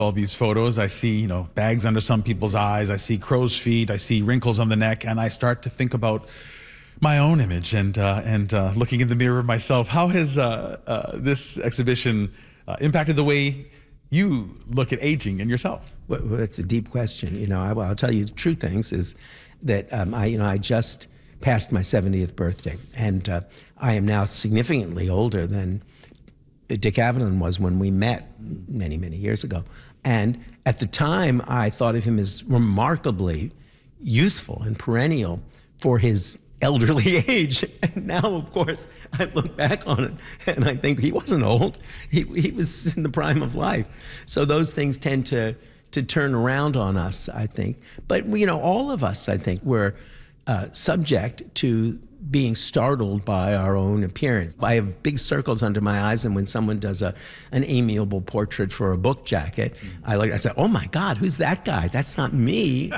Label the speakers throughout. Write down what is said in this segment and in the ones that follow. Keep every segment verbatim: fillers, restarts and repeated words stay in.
Speaker 1: all these photos. I see, you know, bags under some people's eyes. I see crow's feet. I see wrinkles on the neck, and I start to think about my own image and uh, and uh, looking in the mirror of myself. How has uh, uh, this exhibition uh, impacted the way you look at aging and yourself?
Speaker 2: Well, that's a deep question. You know, I, I'll tell you the true things is that um, I, you know, I just passed my seventieth birthday, and uh, I am now significantly older than Dick Avedon was when we met many, many years ago. And at the time, I thought of him as remarkably youthful and perennial for his elderly age. And now, of course, I look back on it and I think he wasn't old. He, he was in the prime of life. So those things tend to, to turn around on us, I think. But, you know, all of us, I think, were uh, subject to being startled by our own appearance. I have big circles under my eyes, and when someone does a an amiable portrait for a book jacket, I like I say, "Oh my God, who's that guy? That's not me."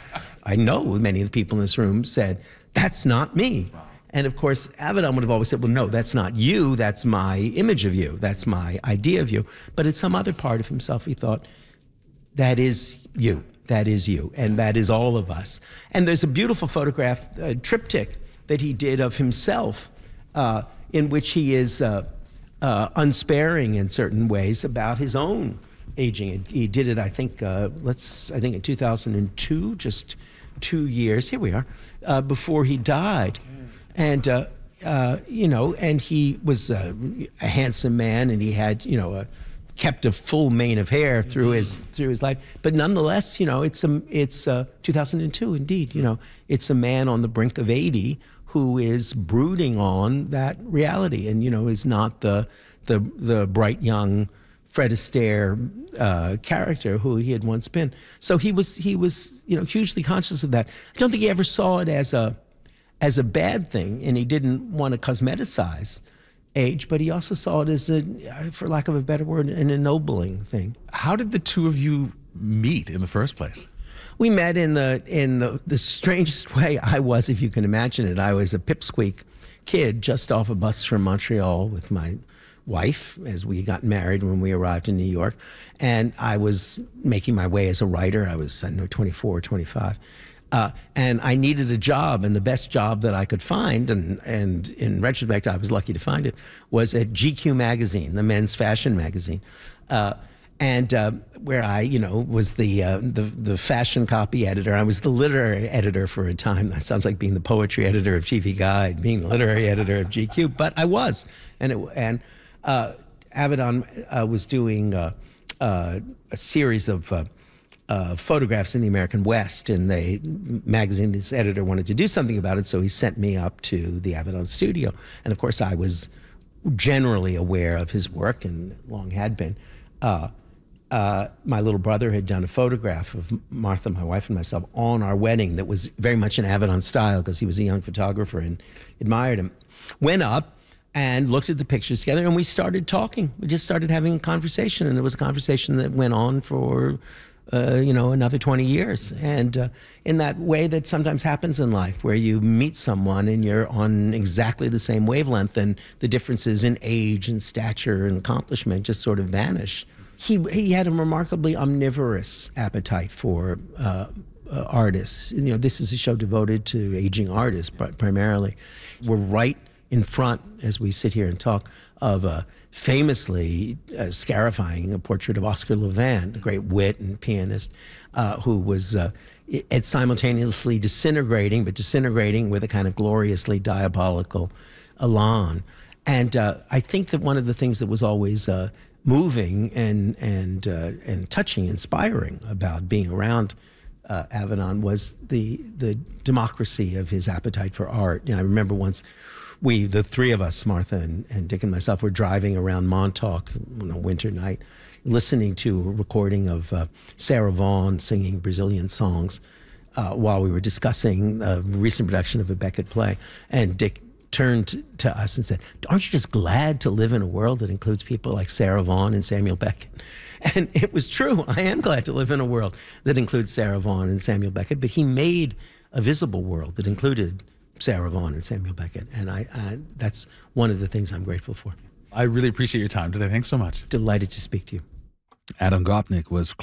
Speaker 2: I know many of the people in this room said, "That's not me." Wow. And of course, Avedon would have always said, "Well, no, that's not you. That's my image of you. That's my idea of you." But at some other part of himself, he thought, "That is you. That is you, and that is all of us." And there's a beautiful photograph, a triptych, that he did of himself, uh, in which he is uh, uh, unsparing in certain ways about his own aging. He did it, I think, uh, let's, I think in two thousand two, just two years, here we are, uh, before he died. And, uh, uh, you know, and he was uh, a handsome man, and he had, you know, a, kept a full mane of hair through his through his life, but nonetheless, you know, it's a, it's uh, two thousand two, indeed. You know, it's a man on the brink of eighty who is brooding on that reality, and you know, is not the the the bright young Fred Astaire uh, character who he had once been. So he was he was you know hugely conscious of that. I don't think he ever saw it as a as a bad thing, and he didn't want to cosmeticize age, but he also saw it as a, for lack of a better word, an ennobling thing.
Speaker 1: How did the two of you meet in the first place?
Speaker 2: We met in the in the, the strangest way I was, if you can imagine it. I was a pipsqueak kid just off a bus from Montreal with my wife as we got married when we arrived in New York. And I was making my way as a writer. I was, I don't know, twenty-four, twenty-five. Uh, and I needed a job, and the best job that I could find, and, and in retrospect, I was lucky to find it, was at G Q magazine, the men's fashion magazine. Uh, and uh, where I, you know, was the, uh, the the fashion copy editor. I was the literary editor for a time. That sounds like being the poetry editor of T V Guide, being the literary editor of G Q, but I was. And it, and uh, Avedon uh, was doing uh, uh, a series of uh, uh, photographs in the American West, and the magazine, this editor wanted to do something about it, so he sent me up to the Avedon studio. And of course, I was generally aware of his work, and long had been. Uh, Uh, my little brother had done a photograph of Martha, my wife, and myself on our wedding that was very much in Avedon style because he was a young photographer and admired him. Went up and looked at the pictures together, and we started talking. We just started having a conversation, and it was a conversation that went on for, uh, you know, another twenty years. And uh, in that way that sometimes happens in life, where you meet someone and you're on exactly the same wavelength, and the differences in age and stature and accomplishment just sort of vanish. He, he had a remarkably omnivorous appetite for uh, uh, artists. You know, this is a show devoted to aging artists primarily. We're right in front, as we sit here and talk, of a famously uh, scarifying a portrait of Oscar Levant, the great wit and pianist, uh, who was uh, it simultaneously disintegrating, but disintegrating with a kind of gloriously diabolical elan. And uh, I think that one of the things that was always uh, moving and and uh, and touching, inspiring about being around uh, Avedon was the the democracy of his appetite for art. You know, I remember once we, the three of us, Martha and, and Dick and myself, were driving around Montauk on a winter night, listening to a recording of uh, Sarah Vaughan singing Brazilian songs uh, while we were discussing a recent production of a Beckett play. And Dick turned to us and said, "Aren't you just glad to live in a world that includes people like Sarah Vaughan and Samuel Beckett?" And it was true. I am glad to live in a world that includes Sarah Vaughan and Samuel Beckett, but he made a visible world that included Sarah Vaughan and Samuel Beckett, and I, I that's one of the things I'm grateful for.
Speaker 1: I really appreciate your time today. Thanks so much.
Speaker 2: Delighted to speak to you.
Speaker 3: Adam Gopnik was